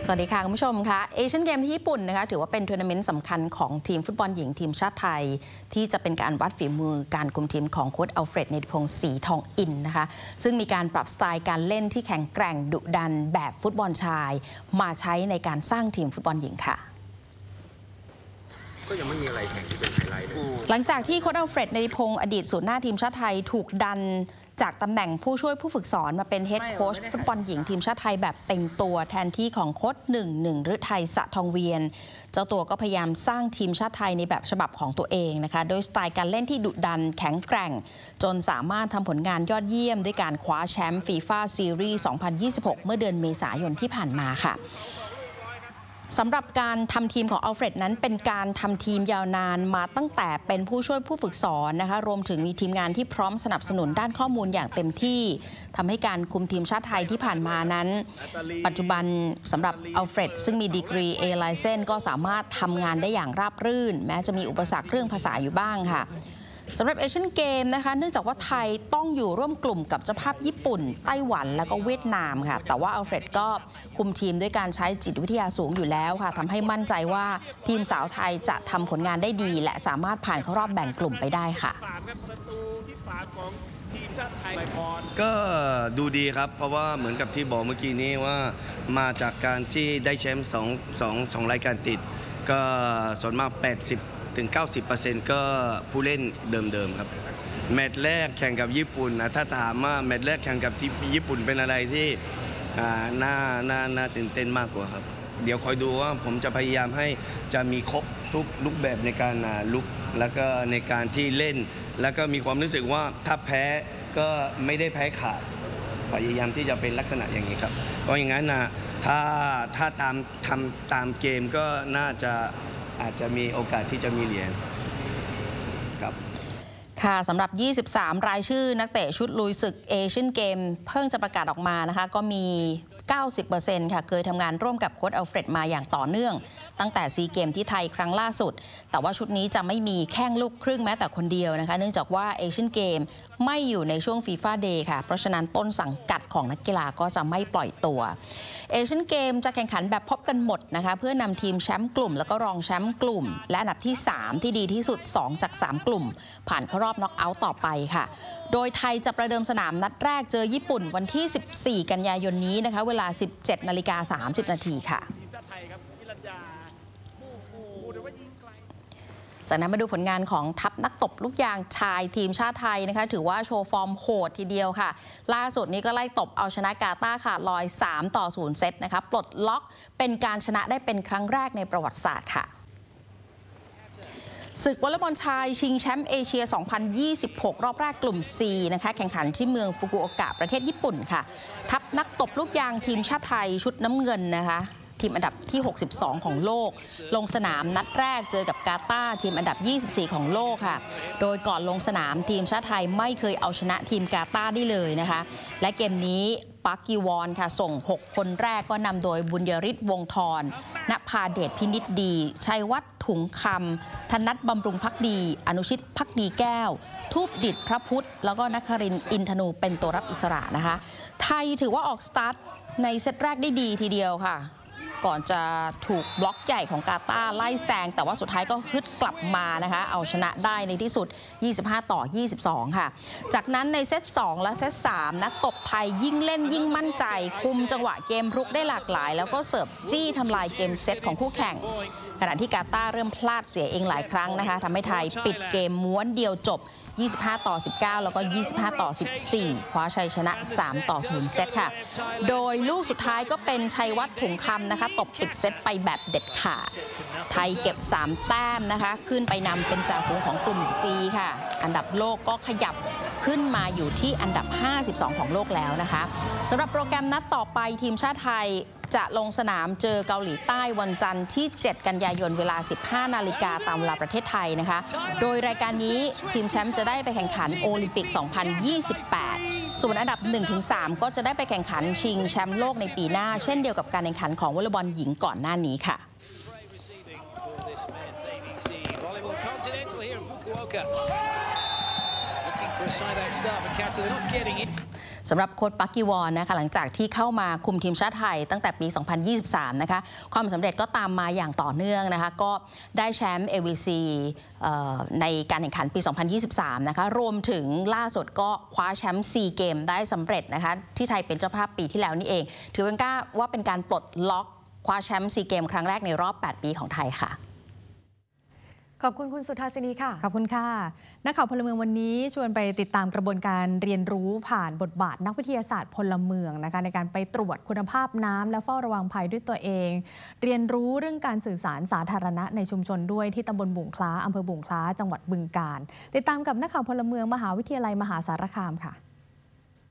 สวัสดีค่ะคุณผู้ชมค่ะเอเชียนเกมที่ญี่ปุ่นนะคะถือว่าเป็นทัวร์นาเมนต์สำคัญของทีมฟุตบอลหญิงทีมชาติไทยที่จะเป็นการวัดฝีมือการคุมทีมของโค้ชอัลเฟรด เนติพงศ์ศรีทองอินนะคะซึ่งมีการปรับสไตล์การเล่นที่แข็งแกร่งดุดันแบบฟุตบอลชายมาใช้ในการสร้างทีมฟุตบอลหญิงค่ะก็ยังไม่มีอะไรแข่งที่เป็นไฮไลท์หลังจากที่โค้ชอัลเฟรด เนติพงศ์อดีตศูนย์หน้าทีมชาติไทยถูกดันจากตำแหน่งผู้ช่วยผู้ฝึกสอนมาเป็นเฮดโค้ชฟุตบอลหญิงทีมชาติไทยแบบเต็มตัวแทนที่ของโค้ชหนึ่งฤทัยสะทองเวียนเจ้าตัวก็พยายามสร้างทีมชาติไทยในแบบฉบับของตัวเองนะคะโดยสไตล์การเล่นที่ดุดันแข็งแกร่งจนสามารถทำผลงานยอดเยี่ยมด้วยการคว้าแชมป์ฟีฟ่าซีรีส์2026 เมื่อเดือนเมษายนที่ผ่านมาค่ะสำหรับการทำทีมของอัลเฟรดนั้นเป็นการทำทีมยาวนานมาตั้งแต่เป็นผู้ช่วยผู้ฝึกสอนนะคะรวมถึงมีทีมงานที่พร้อมสนับสนุนด้านข้อมูลอย่างเต็มที่ทำให้การคุมทีมชาติไทยที่ผ่านมานั้นปัจจุบันสำหรับอัลเฟรดซึ่งมีดีกรี A License ก็สามารถทำงานได้อย่างราบรื่นแม้จะมีอุปสรรคเรื่องภาษาอยู่บ้างค่ะสำหรับเอเชียนเกมนะคะเนื่องจากว่าไทยต้องอยู่ร่วมกลุ่มกับเจ้าภาพญี่ปุ่นไต้หวันและก็เวียดนามค่ะแต่ว่าอัลเฟรดก็คุมทีมด้วยการใช้จิตวิทยาสูงอยู่แล้วค่ะทำให้มั่นใจว่าทีมสาวไทยจะทำผลงานได้ดีและสามารถผ่านเข้ารอบแบ่งกลุ่มไปได้ค่ะก็ดูดีครับเพราะว่าเหมือนกับที่บอกเมื่อกี้นี้ว่ามาจากการที่ได้แชมป์2รายการติดก็ส่วนมาก80-90% ก็ผู้เล่นเดิมๆครับแมตช์แรกแข่งกับญี่ปุ่นนะถ้าถามว่าแมตช์แรกแข่งกับที่ญี่ปุ่นเป็นอะไรที่น่าตื่นเต้นมากกว่าครับเดี๋ยวคอยดูว่าผมจะพยายามให้จะมีครบทุกรูปแบบในการลุกแล้วก็ในการที่เล่นแล้วก็มีความรู้สึกว่าถ้าแพ้ก็ไม่ได้แพ้ขาดพยายามที่จะเป็นลักษณะอย่างนี้ครับเพราะอย่างนั้นนะถ้าตามเกมก็น่าจะอาจจะมีโอกาสที่จะมีเหรียญครับค่ะสำหรับ23รายชื่อนักเตะชุดลุยศึกเอเชียนเกมเพิ่งจะประกาศออกมานะคะก็มี 90% ค่ะเคยทำงานร่วมกับโค้ชอัลเฟรดมาอย่างต่อเนื่องตั้งแต่ซีเกมที่ไทยครั้งล่าสุดแต่ว่าชุดนี้จะไม่มีแข้งลูกครึ่งแม้แต่คนเดียวนะคะเนื่องจากว่าเอเชียนเกมไม่อยู่ในช่วงฟีฟ่าเดย์ค่ะเพราะฉะนั้นต้นสังกัดของนักกีฬาก็จะไม่ปล่อยตัวเอเชียนเกมจะแข่งขันแบบพบกันหมดนะคะเพื่อนำทีมแชมป์กลุ่มแล้วก็รองแชมป์กลุ่มและอันดับที่3ที่ดีที่สุด2จาก3กลุ่มผ่านเข้ารอบน็อกเอาท์ต่อไปค่ะโดยไทยจะประเดิมสนามนัดแรกเจอญี่ปุ่นวันที่14กันยายนนี้นะคะเวลา 17:30 นาทีค่ะจากนั้นมาดูผลงานของทัพนักตบลูกยางชายทีมชาติไทยนะคะถือว่าโชว์ฟอร์มโหดทีเดียวค่ะล่าสุดนี้ก็ไล่ตบเอาชนะกาตาร์ขาดลอย3-0 เซตนะคะปลดล็อกเป็นการชนะได้เป็นครั้งแรกในประวัติศาสตร์ค่ะศึกวอลเลย์บอลชายชิงแชมป์เอเชีย 2026 รอบแรกกลุ่ม C นะคะแข่งขันที่เมืองฟุกุโอกะประเทศญี่ปุ่นค่ะทัพนักตบลูกยางทีมชาติไทยชุดน้ำเงินนะคะทีมอันดับที่62ของโลกลงสนามนัดแรกเจอกับกาตาร์ทีมอันดับ24ของโลกค่ะโดยก่อนลงสนามทีมชาติไทยไม่เคยเอาชนะทีมกาตาร์ได้เลยนะคะและเกมนี้ปักกีวอนค่ะส่ง6คนแรกก็นำโดยบุญยริศวงศ์ธรณภาเดชพินิจดีชัยวัฒน์ถุงคำธนัทบำรุงภักดีอนุชิตภักดีแก้วทูบดิษฐ์พระพุทธแล้วก็นครินทร์อินทนูเป็นตัวรับอิสระนะคะไทยถือว่าออกสตาร์ทในเซตแรกได้ดีทีเดียวค่ะก่อนจะถูกบล็อกใหญ่ของกาตาร์ไล่แซงแต่ว่าสุดท้ายก็ฮึดกลับมานะคะเอาชนะได้ในที่สุด25-22ค่ะจากนั้นในเซต2และเซต3นักตบไทยยิ่งเล่นยิ่งมั่นใจคุมจังหวะเกมรุกได้หลากหลายแล้วก็เสิร์ฟจี้ทำลายเกมเซตของคู่แข่งขณะที่กาตาร์เริ่มพลาดเสียเองหลายครั้งนะคะทำให้ไทยปิดเกมม้วนเดียวจบ25-19แล้วก็25-14คว้าชัยชนะ3-0 เซตค่ะโดยลูกสุดท้ายก็เป็นชัยวัฒน์ถุงคำนะคะตบปิดเซตไปแบบเด็ดขาดไทยเก็บ3แต้มนะคะขึ้นไปนำเป็นจ่าฝูงของกลุ่ม C ค่ะอันดับโลกก็ขยับขึ้นมาอยู่ที่อันดับ52ของโลกแล้วนะคะสำหรับโปรแกรมนัดต่อไปทีมชาติไทยจะลงสนามเจอเกาหลีใต้วันจันทร์ที่7กันยายนเวลา 15 นาฬิกาตามเวลาประเทศไทยนะคะโดยรายการนี้ทีมแชมป์จะได้ไปแข่งขันโอลิมปิก 2028 ส่วนอันดับ 1-3 ก็จะได้ไปแข่งขันชิงแชมป์โลกในปีหน้าเช่นเดียวกับการแข่งขันของวอลเลย์บอลหญิงก่อนหน้านี้ค่ะสำหรับโค้ชปักกิวอนนะคะหลังจากที่เข้ามาคุมทีมชาติไทยตั้งแต่ปี 2023 นะคะความสำเร็จก็ตามมาอย่างต่อเนื่องนะคะก็ได้แชมป์ AVC ในการแข่งขันปี 2023 นะคะรวมถึงล่าสุดก็คว้าแชมป์ซีเกมได้สำเร็จนะคะที่ไทยเป็นเจ้าภาพปีที่แล้วนี่เองถือว่าเป็นการปลดล็อกคว้าแชมป์ซีเกมครั้งแรกในรอบ 8 ปีของไทยค่ะขอบคุณคุณสุธาสินีค่ะขอบคุณค่ะนักข่าวพลเมืองวันนี้ชวนไปติดตามกระบวนการเรียนรู้ผ่านบทบาทนักวิทยาศาสตร์พลเมืองนะคะในการไปตรวจคุณภาพน้ำและเฝ้าระวังภัยด้วยตัวเองเรียนรู้เรื่องการสื่อสารสาธารณะในชุมชนด้วยที่ตำบลบุงคล้าอำเภอบุงคล้าจังหวัดบึงกาฬติดตามกับนักข่าวพลเมืองมหาวิทยาลัยมหาสารคามค่ะ